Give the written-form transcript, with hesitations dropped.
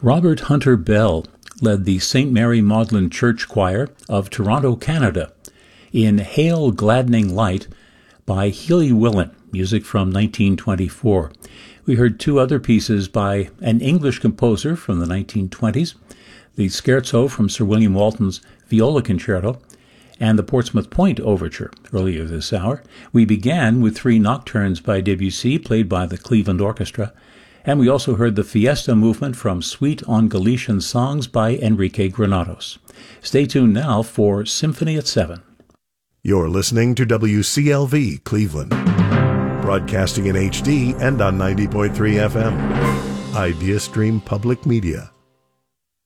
Robert Hunter Bell led the St. Mary Magdalene Church Choir of Toronto, Canada, in Hail Gladdening Light by Healy Willan, music from 1924. We heard two other pieces by an English composer from the 1920s, the Scherzo from Sir William Walton's Viola Concerto, and the Portsmouth Point Overture earlier this hour. We began with three nocturnes by Debussy, played by the Cleveland Orchestra, and we also heard the Fiesta movement from Suite on Galician Songs by Enrique Granados. Stay tuned now for Symphony at 7. You're listening to WCLV Cleveland, broadcasting in HD and on 90.3 FM. Idea Stream Public Media.